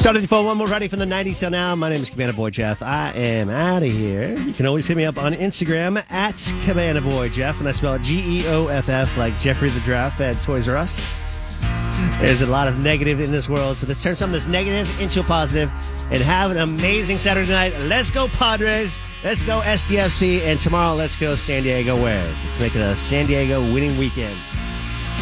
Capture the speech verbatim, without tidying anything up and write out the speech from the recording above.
Started the phone one more ready from the nineties till now. My name is Cabana Boy Jeff. I am out of here. You can always hit me up on Instagram at Cabana Boy Jeff, and I spell it G E O F F like Jeffrey the Giraffe at Toys R Us. There's a lot of negative in this world, so let's turn some of this negative into a positive and have an amazing Saturday night. Let's go Padres. Let's go S D F C. And tomorrow, let's go San Diego where? Let's make it a San Diego winning weekend.